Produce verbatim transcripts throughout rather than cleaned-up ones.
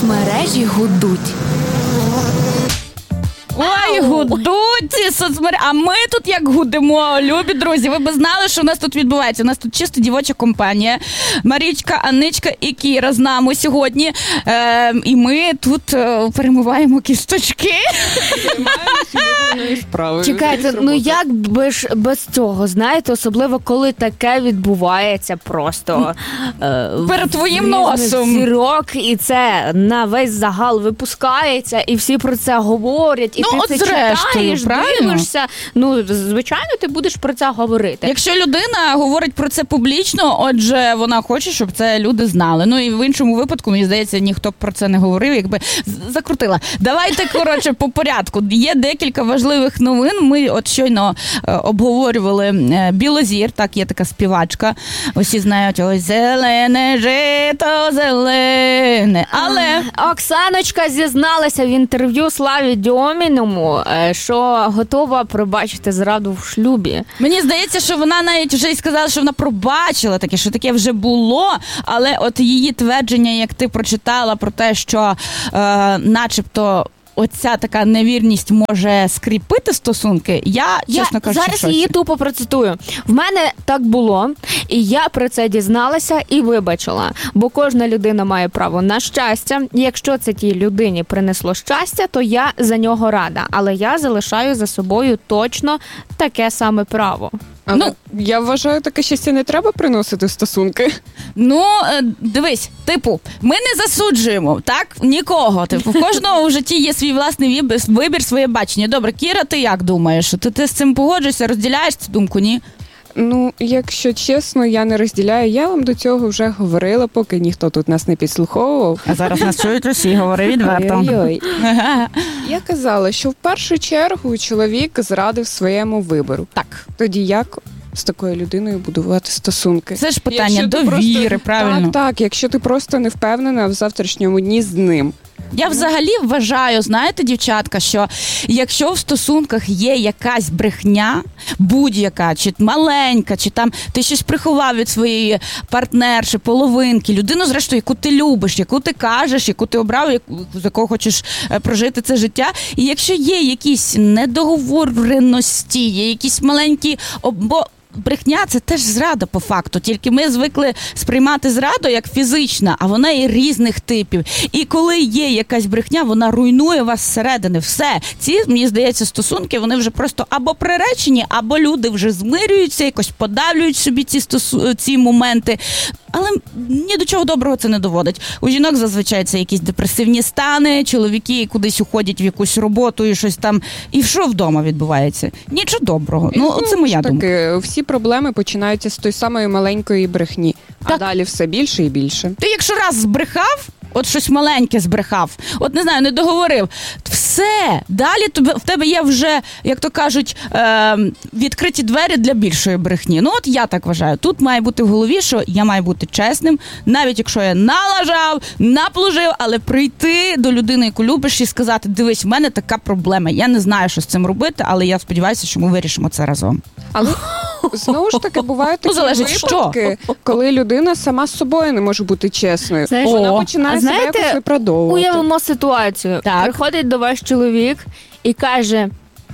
Соцмережі гудуть. Ой, гудуть ці соцмережі. А ми тут як гудимо, любі друзі. Ви б знали, що у нас тут відбувається. У нас тут чисто дівоча компанія. Марічка, Анничка і Кіра з нами сьогодні. Е, і ми тут е, перемиваємо кісточки. Чекайте, ну як би ж без цього, знаєте, особливо коли таке відбувається просто е, перед твоїм носом. Зірок, і це на весь загал випускається, і всі про це говорять. І ну, ти от це зрештою, читаєш, дивишся, ну, звичайно, ти будеш про це говорити. Якщо людина говорить про це публічно, отже, вона хоче, щоб це люди знали. Ну, і в іншому випадку, мені здається, ніхто б про це не говорив, якби закрутила. Давайте, коротше, по порядку. Є декілька важливих новин. Ми от щойно е, обговорювали е, Білозір, так, є така співачка. Усі знають, ось зелене жито, зелене. Але Оксаночка зізналася в інтерв'ю Славі Дьоміному, що готова пробачити зраду в шлюбі. Мені здається, що вона навіть вже й сказала, що вона пробачила таке, що таке вже було, але от її твердження, як ти прочитала про те, що е, начебто оця така невірність може скріпити стосунки, я, чесно я кажучи, зараз її тупо процитую. В мене так було, і я про це дізналася і вибачила. Бо кожна людина має право на щастя. Якщо це тій людині принесло щастя, то я за нього рада. Але я залишаю за собою точно таке саме право. Але ну, я вважаю, таке щастя не треба приносити в стосунки. Ну, дивись, типу, ми не засуджуємо, так, нікого. Типу, в кожного в житті є свій власний вибір, своє бачення. Добре, Кіра, ти як думаєш? Ти, ти з цим погоджуєшся, розділяєш цю думку, ні? Ну, якщо чесно, я не розділяю. Я вам до цього вже говорила, поки ніхто тут нас не підслуховував. А зараз нас чують усі, говори відверто. Ой-ой-ой. Я казала, що в першу чергу чоловік зрадив своєму вибору. Так. Тоді як з такою людиною будувати стосунки? Це ж питання довіри, просто... правильно? Так, так, якщо ти просто не впевнена в завтрашньому дні з ним. Я взагалі вважаю, знаєте, дівчатка, що якщо в стосунках є якась брехня, будь-яка, чи маленька, чи там ти щось приховав від своєї партнерші, половинки, людину, зрештою, яку ти любиш, яку ти кажеш, яку ти обрав, яку, за кого хочеш прожити це життя, і якщо є якісь недоговореності, є якісь маленькі обо... Брехня – це теж зрада по факту, тільки ми звикли сприймати зраду як фізична, а вона є різних типів. І коли є якась брехня, вона руйнує вас зсередини. Все. Ці, мені здається, стосунки, вони вже просто або приречені, або люди вже змирюються, якось подавлюють собі ці, стосу... ці моменти. Але ні до чого доброго це не доводить. У жінок зазвичай це якісь депресивні стани, чоловіки кудись уходять в якусь роботу і щось там. І що вдома відбувається? Нічого доброго. Ну, ну це моя таки, думка. Всі проблеми починаються з тої самої маленької брехні, так. А далі все більше і більше. Ти якщо раз збрехав, от щось маленьке збрехав, от не знаю, не договорив, все, далі в тебе є вже, як то кажуть, е- відкриті двері для більшої брехні. Ну от я так вважаю. Тут має бути в голові, що я маю бути чесним, навіть якщо я налажав, наплужив, але прийти до людини, яку любиш, і сказати, дивись, в мене така проблема, я не знаю, що з цим робити, але я сподіваюся, що ми вирішимо це разом. Але знову ж таки бувають такі ну, випадки, що? коли людина сама з собою не може бути чесною. Знаєш, вона починає себе якось виправдовувати. Уявимо ситуацію. Так. Приходить до вас чоловік і каже,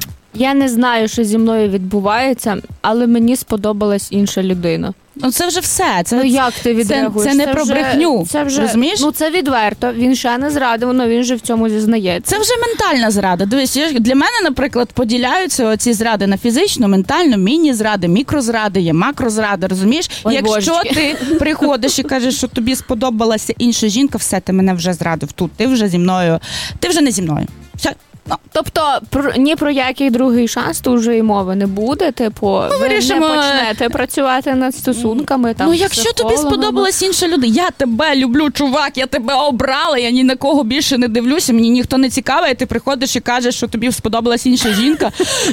я не знаю, що зі мною відбувається, але мені сподобалась інша людина. Ну це вже все. Це, ну як ти відреагуєш? Це, це не це про вже, брехню, це вже, розумієш? Ну це відверто, він ще не зрадив, але він же в цьому зізнається. Це вже ментальна зрада. Дивись, для мене, наприклад, поділяються оці зради на фізичну, ментальну, міні-зради, мікрозради, є макрозради, розумієш? Ой, якщо божечки. ти приходиш і кажеш, що тобі сподобалася інша жінка, все, ти мене вже зрадив тут, ти вже зі мною, ти вже не зі мною. Все. Ну, тобто про, ні про який другий шанс тут вже й мови не буде, типу, ну, ви вирішимо... не почнете працювати над стосунками. Там, ну, якщо тобі сподобалась інша людина, я тебе люблю, чувак, я тебе обрала, я ні на кого більше не дивлюся, мені ніхто не цікавий, ти приходиш і кажеш, що тобі сподобалась інша жінка.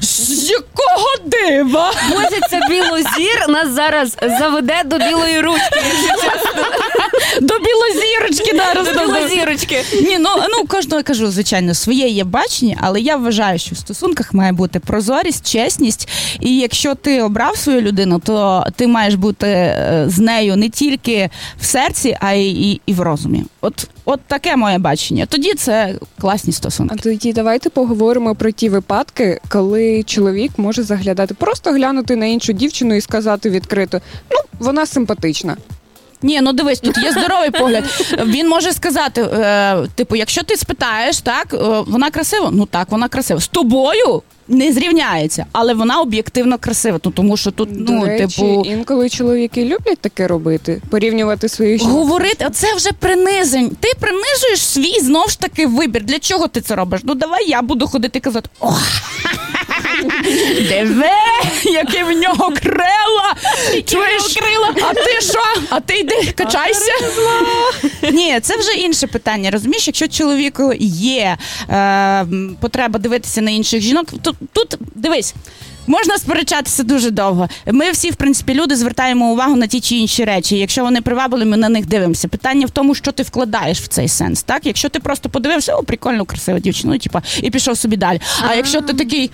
З якого дива? Боже, це Білозір нас зараз заведе до білої ручки. До білозірочки, да, до білозірочки. Ні, ну, ну, кожного, кажу, звичайно, своє є бачення, бачення, але я вважаю, що в стосунках має бути прозорість, чесність, і якщо ти обрав свою людину, то ти маєш бути з нею не тільки в серці, а й і, і в розумі. От, от таке моє бачення. Тоді це класні стосунки. А тоді давайте поговоримо про ті випадки, коли чоловік може заглядати, просто глянути на іншу дівчину і сказати відкрито, ну, вона симпатична. Ні, ну дивись, тут є здоровий погляд. Він може сказати, е, типу, якщо ти спитаєш, так, е, вона красива? Ну так, вона красива. З тобою не зрівняється, але вона об'єктивно красива, ну, тому що тут, ну, До речі, типу... інколи чоловіки люблять таке робити, порівнювати свої жінки. Говорити, це вже принизень. Ти принижуєш свій, знов ж таки, вибір. Для чого ти це робиш? Ну, давай я буду ходити і казати, о, диви, яке в нього крила! Чуєш? А ти що? А ти йди, качайся. Ні, це вже інше питання. Розумієш, якщо чоловіку є е, потреба дивитися на інших жінок, то тут, дивись, можна сперечатися дуже довго. Ми всі, в принципі, люди звертаємо увагу на ті чи інші речі. Якщо вони привабили, ми на них дивимося. Питання в тому, що ти вкладаєш в цей сенс. Так? Якщо ти просто подивився, о, прикольно, красива дівчина, ну, типа, і пішов собі далі. А якщо ти такий...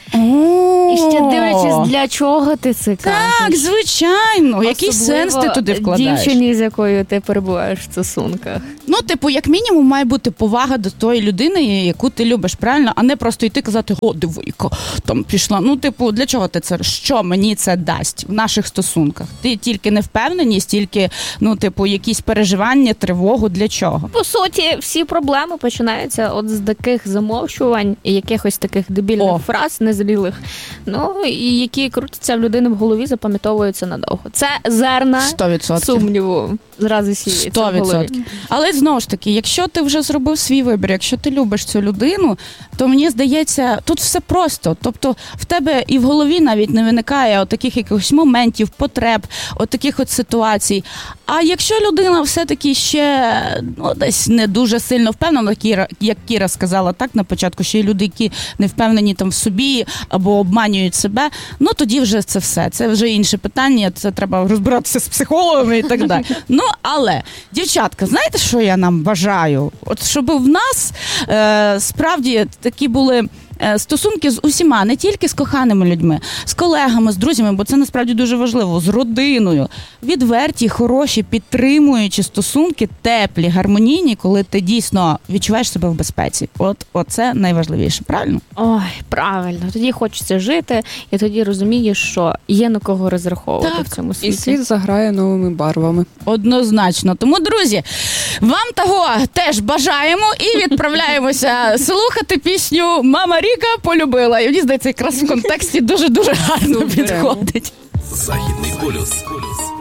І ще дивлячись, для чого ти це кажеш. Так, звичайно. Який сенс ти туди вкладаєш? Дівчині, з якою ти перебуваєш в стосунках. Ну, типу, як мінімум, має бути повага до тої людини, яку ти любиш, правильно? А не просто йти казати, о, дивийко, там пішла. Ну, типу, для чого ти це? Що мені це дасть в наших стосунках? Ти тільки невпевненість, тільки, ну, типу, якісь переживання, тривогу, для чого? По суті, всі проблеми починаються от з таких замовчувань і якихось таких дебільних О. фраз, незрілих, ну, і які крутяться в людини в голові, запам'ятовуються надовго. Це зерна сто відсотків. сумніву. Зразу сіється сто в голові. відсотків. Але знову ж таки, якщо ти вже зробив свій вибір, якщо ти любиш цю людину, то мені здається, тут все просто. Тобто в тебе і в голові навіть не виникає от таких якихось моментів, потреб, от таких от ситуацій. А якщо людина все-таки ще, ну, десь не дуже сильно впевнена, Кіра, як Кіра сказала так на початку, що є люди, які не впевнені там в собі або обманюють себе, ну тоді вже це все. Це вже інше питання, це треба розбиратися з психологами і так далі. Ну, але, дівчатка, знаєте, що я нам бажаю? От щоб в нас е, справді такі були стосунки з усіма, не тільки з коханими людьми, з колегами, з друзями, бо це насправді дуже важливо, з родиною. Відверті, хороші, підтримуючі стосунки, теплі, гармонійні, коли ти дійсно відчуваєш себе в безпеці. От, от це найважливіше, правильно? Ой, правильно. Тоді хочеться жити, і тоді розумієш, що є на кого розраховувати так, в цьому світі. І світ заграє новими барвами. Однозначно. Тому, друзі, вам того теж бажаємо і відправляємося слухати пісню «Мама Ріка полюбила». І мені здається, якраз в контексті дуже-дуже гарно підходить. Західний полюс.